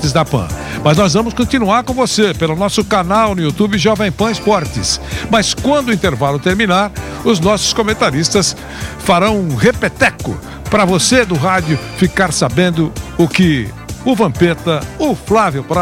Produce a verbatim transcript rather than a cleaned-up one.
Esportes da Pan. Mas nós vamos continuar com você pelo nosso canal no YouTube Jovem Pan Esportes. Mas quando o intervalo terminar, os nossos comentaristas farão um repeteco para você do rádio ficar sabendo o que o Vampeta, o Flávio Prado